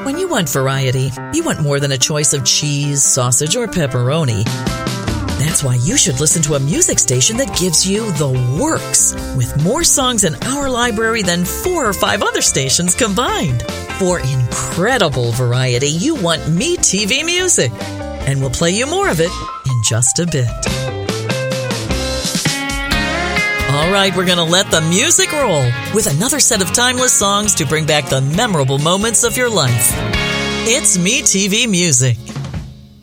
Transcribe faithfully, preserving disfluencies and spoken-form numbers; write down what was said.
When you want variety, you want more than a choice of cheese, sausage, or pepperoni. That's why you should listen to a music station that gives you the works, with more songs in our library than four or five other stations combined. For incredible variety, you want MeTV Music, and we'll play you more of it in just a bit. All right, we're going to let the music roll with another set of timeless songs to bring back the memorable moments of your life. It's MeTV Music.